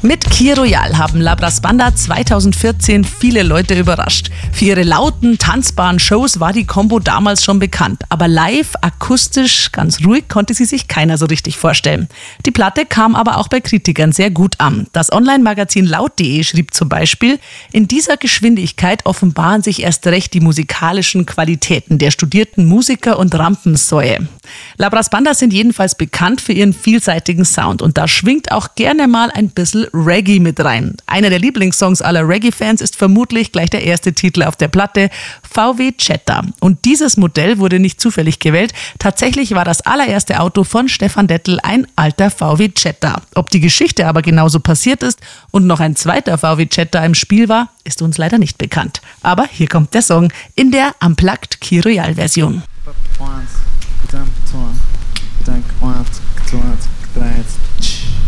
Mit Key Royale haben La Brass Banda 2014 viele Leute überrascht. Für ihre lauten, tanzbaren Shows war die Combo damals schon bekannt. Aber live, akustisch, ganz ruhig konnte sie sich keiner so richtig vorstellen. Die Platte kam aber auch bei Kritikern sehr gut an. Das Online-Magazin laut.de schrieb zum Beispiel: In dieser Geschwindigkeit offenbaren sich erst recht die musikalischen Qualitäten der studierten Musiker und Rampensäue. La Brass Banda sind jedenfalls bekannt für ihren vielseitigen Sound und da schwingt auch gerne mal ein bisschen Reggae mit rein. Einer der Lieblingssongs aller Reggae-Fans ist vermutlich gleich der erste Titel auf der Platte, VW Jetta. Und dieses Modell wurde nicht zufällig gewählt. Tatsächlich war das allererste Auto von Stefan Dettel ein alter VW Jetta. Ob die Geschichte aber genauso passiert ist und noch ein zweiter VW Jetta im Spiel war, ist uns leider nicht bekannt. Aber hier kommt der Song in der Unplugged Key Royale Version. Eins, 2, 3.